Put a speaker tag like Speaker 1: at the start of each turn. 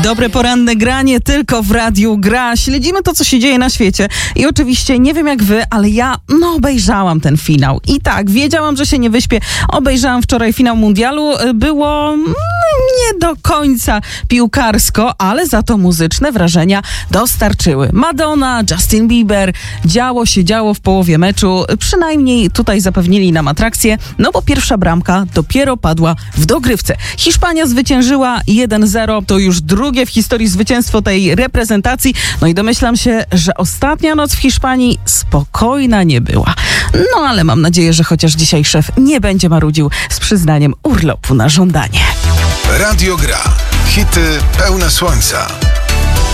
Speaker 1: Dobre poranne granie tylko w Radiu Gra. Śledzimy to, co się dzieje na świecie. I oczywiście nie wiem jak wy, ale ja obejrzałam ten finał. I tak, wiedziałam, że się nie wyśpię. Obejrzałam wczoraj finał mundialu. Było nie do końca piłkarsko, ale za to muzyczne wrażenia dostarczyły. Madonna, Justin Bieber. Działo się w połowie meczu. Przynajmniej tutaj zapewnili nam atrakcję, no bo pierwsza bramka dopiero padła w dogrywce. Hiszpania zwyciężyła 1-0. To już drugie w historii zwycięstwo tej reprezentacji. No i domyślam się, że ostatnia noc w Hiszpanii spokojna nie była. No ale mam nadzieję, że chociaż dzisiaj szef nie będzie marudził z przyznaniem urlopu na żądanie.
Speaker 2: Radio Gra. Hity pełne słońca.